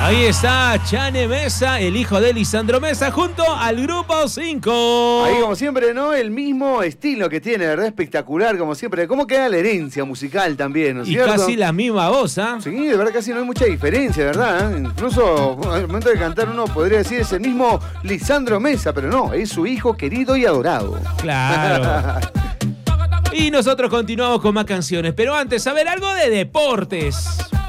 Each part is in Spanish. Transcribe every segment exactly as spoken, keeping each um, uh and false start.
Ahí está Chane Mesa, el hijo de Lisandro Mesa, junto al grupo cinco. Ahí, como siempre, ¿no? El mismo estilo que tiene, ¿verdad? Espectacular, como siempre. ¿Cómo queda la herencia musical también, ¿no es y cierto? casi la misma voz, ¿ah? ¿eh? Sí, de verdad casi no hay mucha diferencia, ¿verdad? Incluso al momento de cantar uno podría decir es el mismo Lisandro Mesa, pero no, es su hijo querido y adorado. Claro. Y nosotros continuamos con más canciones, pero antes, a ver, algo de deportes.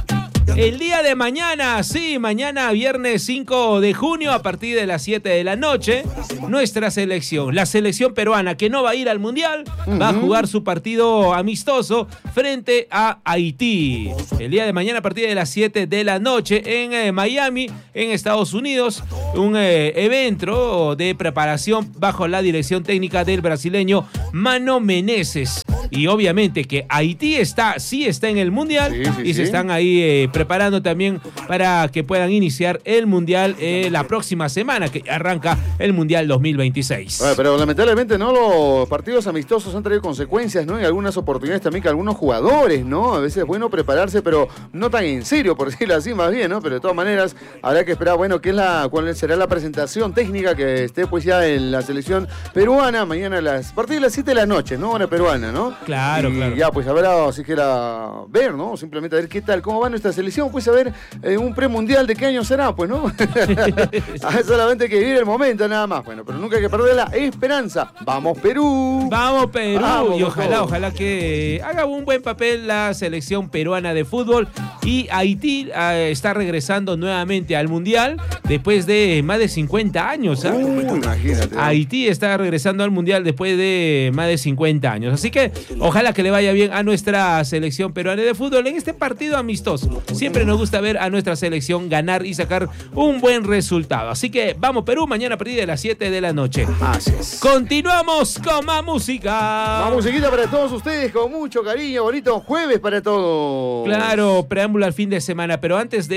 El día de mañana, sí, mañana viernes cinco de junio a partir de las siete de la noche, nuestra selección, la selección peruana que no va a ir al Mundial, uh-huh. va a jugar su partido amistoso frente a Haití. El día de mañana a partir de las siete de la noche en eh, Miami, en Estados Unidos, un eh, evento de preparación bajo la dirección técnica del brasileño Mano Menezes. Y obviamente que Haití está, sí está en el Mundial sí, sí, y sí. se están ahí eh, preparando también para que puedan iniciar el Mundial eh, la próxima semana, que arranca el Mundial dos mil veintiséis. Bueno, pero lamentablemente no los partidos amistosos han traído consecuencias, ¿no? Y algunas oportunidades también que algunos jugadores, ¿no? A veces es bueno prepararse, pero no tan en serio, por decirlo así más bien, ¿no? Pero de todas maneras habrá que esperar, bueno, qué es la, cuál será la presentación técnica que esté pues ya en la selección peruana mañana a, las, a partir de las siete de la noche, ¿no? Hora peruana, ¿no? Claro, y claro. ya, pues habrá, así que era ver, ¿no? Simplemente a ver qué tal, cómo va nuestra selección, pues a ver eh, un premundial de qué año será, pues, ¿no? Solamente hay que vivir el momento, nada más. Bueno, pero nunca hay que perder la esperanza. ¡Vamos, Perú! ¡Vamos, Perú! Vamos, y ojalá, ojalá que haga un buen papel la selección peruana de fútbol. Y Haití eh, está regresando nuevamente al Mundial después de más de cincuenta años. ¿eh? Uh, imagínate. Haití está regresando al Mundial después de más de cincuenta años. Así que ojalá que le vaya bien a nuestra selección peruana de fútbol en este partido amistoso. Siempre nos gusta ver a nuestra selección ganar y sacar un buen resultado. Así que vamos, Perú, mañana a partir de las siete de la noche. Así es. Continuamos con más música. Más musiquita para todos ustedes, con mucho cariño, bonito jueves para todos. Claro, preámbulo al fin de semana, pero antes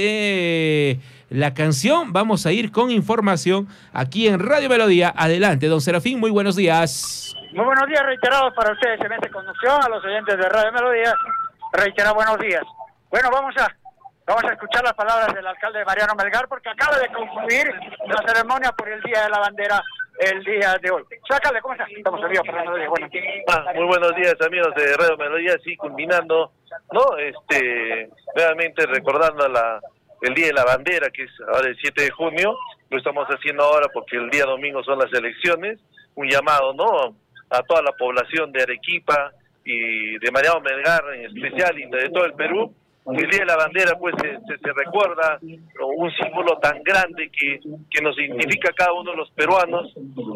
de la canción vamos a ir con información aquí en Radio Melodía. Adelante, don Serafín, muy buenos días. Muy buenos días reiterados para ustedes en esta conducción, a los oyentes de Radio Melodía, reiterar buenos días. Bueno, vamos a vamos a escuchar las palabras del alcalde Mariano Melgar, porque acaba de concluir la ceremonia por el Día de la Bandera el día de hoy. Señor alcalde, ¿cómo estás? Estamos en vivo, Fernando. Bueno. Ah, muy buenos días, amigos de Radio Melodía, sí, culminando, ¿no? Este, realmente recordando la el Día de la Bandera, que es ahora el siete de junio, lo estamos haciendo ahora porque el día domingo son las elecciones, un llamado, ¿no?, a toda la población de Arequipa y de Mariano Melgar en especial y de todo el Perú. El Día de la Bandera pues se, se, se recuerda un símbolo tan grande que, que nos identifica a cada uno de los peruanos,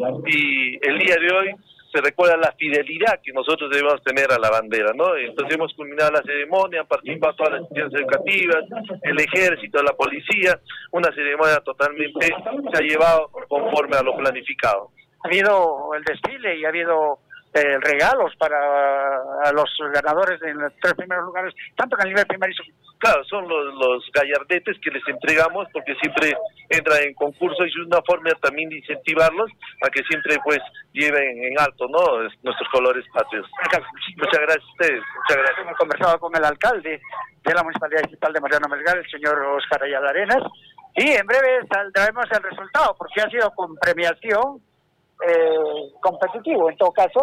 y el día de hoy se recuerda la fidelidad que nosotros debemos tener a la bandera, ¿no? Entonces hemos culminado la ceremonia, han participado todas las instituciones educativas, el ejército, la policía, una ceremonia totalmente se ha llevado conforme a lo planificado. Ha habido el desfile y ha habido eh, regalos para a los ganadores en los tres primeros lugares, tanto en el nivel primario. Claro, son los, los gallardetes que les entregamos porque siempre entran en concurso y es una forma también de incentivarlos a que siempre pues lleven en alto, ¿no?, nuestros colores patrios. Muchas gracias a ustedes, muchas gracias. Hemos conversado con el alcalde de la Municipalidad Digital de Mariano Melgar, el señor Oscar Ayala Arenas, y en breve saldremos el resultado porque ha sido con premiación Eh, competitivo, en todo caso,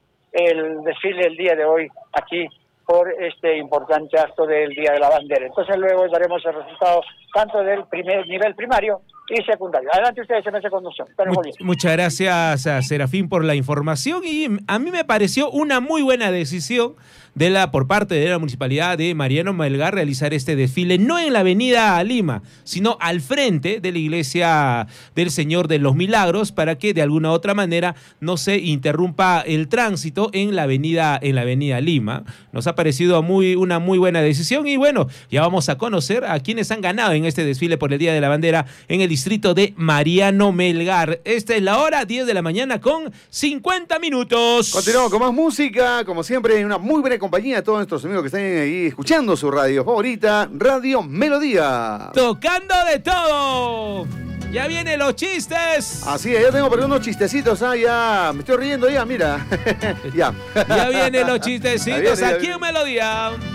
el desfile el día de hoy aquí por este importante acto del Día de la Bandera. Entonces luego daremos el resultado tanto del primer nivel primario y secundario. Adelante ustedes en esa conducción. Much, muchas gracias a Serafín por la información, y a mí me pareció una muy buena decisión de la por parte de la Municipalidad de Mariano Melgar realizar este desfile, no en la avenida Lima, sino al frente de la iglesia del Señor de los Milagros, para que de alguna u otra manera no se interrumpa el tránsito en la avenida, en la avenida Lima. Nos ha parecido muy, una muy buena decisión, y bueno, ya vamos a conocer a quienes han ganado en este desfile por el Día de la Bandera en el distrito de Mariano Melgar. Esta es la hora, diez de la mañana con cincuenta minutos. Continuamos con más música, como siempre, en una muy buena compañía a todos nuestros amigos que están ahí escuchando su radio favorita, Radio Melodía. Tocando de todo. Ya vienen los chistes. Así es, ya tengo por unos chistecitos, ah, ya me estoy riendo ya, mira. ya. Ya vienen los chistecitos viene, aquí en Melodía.